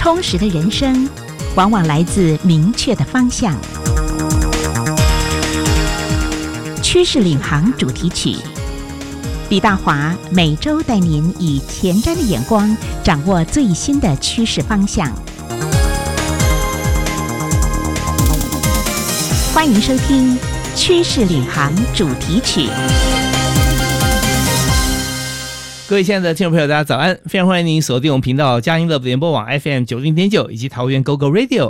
充实的人生往往来自明确的方向。趋势领航主题曲，李大华每周带您以前瞻的眼光掌握最新的趋势方向。欢迎收听趋势领航主题曲。 各位亲爱的听众朋友，大家早安！非常欢迎您锁定我们频道佳音乐联播网 FM90.9 以及桃园 GoGo Radio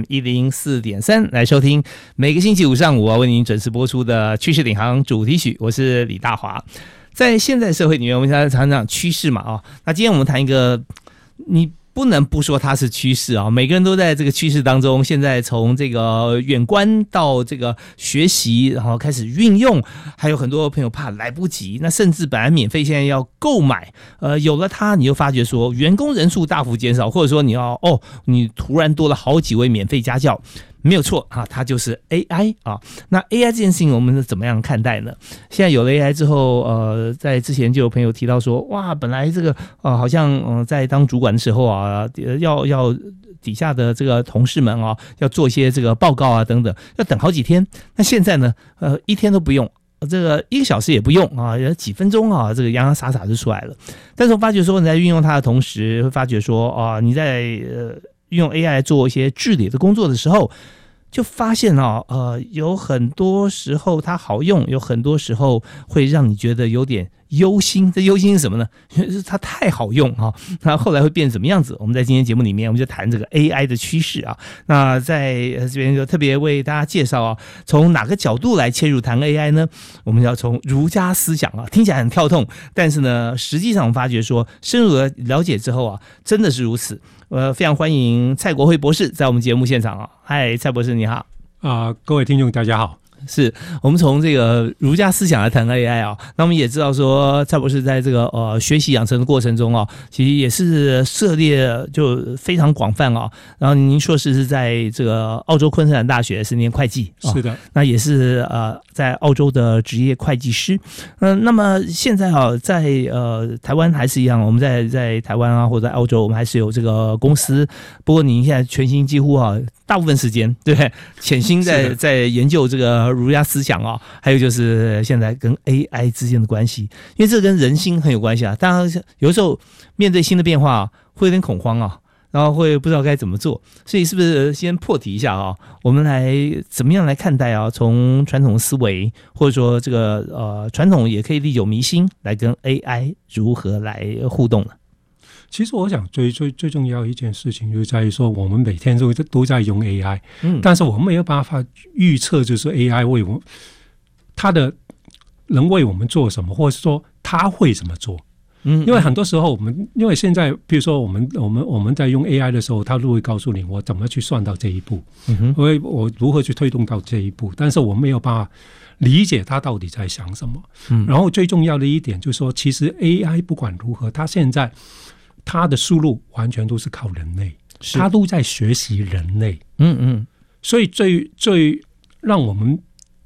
FM104.3 来收听每个星期五上午为您准时播出的趋势领航主题曲。我是李大华。在现在社会里面，我们常讲趋势嘛，那今天我们谈一个你不能不说它是趋势啊！每个人都在这个趋势当中，现在从这个远观到这个学习，然后开始运用，还有很多朋友怕来不及，那甚至本来免费现在要购买，有了它，你就发觉说员工人数大幅减少，或者说你突然多了好几位免费家教。没有错啊，它就是 AI 啊。那 AI 这件事情我们是怎么样看待呢？现在有了 AI 之后，在之前就有朋友提到说，哇，本来这个好像在当主管的时候啊，要底下的这个同事们啊，要做一些这个报告啊等等，要等好几天。那现在呢，一天都不用。这个1个小时也不用啊，几分钟啊，这个洋洋洒洒就出来了。但是我发觉说，你在运用它的同时，会发觉说你在运用 AI 来做一些治理的工作的时候，就发现有很多时候它好用，有很多时候会让你觉得有点忧心。这忧心是什么呢？就是它太好用啊，那后来会变成什么样子？我们在今天节目里面，我们就谈这个 AI 的趋势啊。那在这边就特别为大家介绍啊，从哪个角度来切入谈 AI 呢？我们要从儒家思想啊，听起来很跳痛，但是呢，实际上我们发觉说，深入的了解之后啊，真的是如此。非常欢迎蔡国辉博士在我们节目现场啊。嗨，蔡博士你好。 各位听众大家好。 是我们从这个儒家思想来谈 AI 啊，那我们也知道说蔡博士在这个学习养成的过程中啊，其实也是涉猎就非常广泛啊。然后您硕士是在这个澳洲昆士兰大学是念会计， 是的， 那也是在澳洲的职业会计师。那么现在在台湾还是一样，我们在台湾啊或者在澳洲，我们还是有这个公司。不过您现在全心几乎大部分时间对潜心在研究这个儒家思想啊，还有就是现在跟 AI 之间的关系，因为这跟人心很有关系啊。当然有时候面对新的变化会有点恐慌啊，然后会不知道该怎么做，所以是不是先破题一下啊？我们来怎么样来看待啊？从传统思维或者说这个传统也可以历久弥新，来跟 AI 如何来互动呢？ 其实我想最重要一件事情就是在于说，我们每天都在用 AI，但是我们没有办法预测，就是 AI 为我们它的能为我们做什么，或者是说它会怎么做。因为很多时候因为现在比如说我们在用 AI 的时候，它都会告诉你我怎么去算到这一步，我如何去推动到这一步，但是我没有办法理解它到底在想什么。然后最重要的一点就是说，其实 AI 不管如何，它现在它的输入完全都是靠人类，它都在学习人类。所以最让我们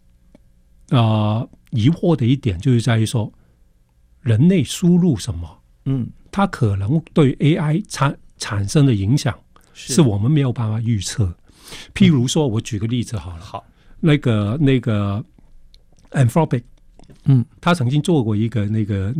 疑惑的一点就是在于说，人类输入什么，它可能对 AI 产生的影响是我们没有办法预测。譬如说，我举个例子好了，好，那个 Anthropic，他曾经做过一个那个